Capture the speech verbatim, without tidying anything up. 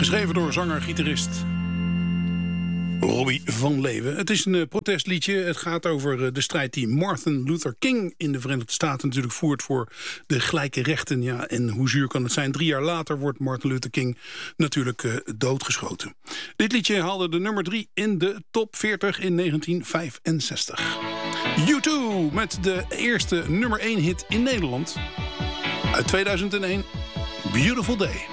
Geschreven door zanger-gitarist Robbie van Leeuwen. Het is een uh, protestliedje. Het gaat over uh, de strijd die Martin Luther King in de Verenigde Staten natuurlijk voert voor de gelijke rechten. Ja, en hoe zuur kan het zijn? Drie jaar later wordt Martin Luther King natuurlijk uh, doodgeschoten. Dit liedje haalde de nummer drie in de top veertig in negentien vijfenzestig. U twee met de eerste nummer één hit in Nederland uit tweeduizend één. Beautiful Day.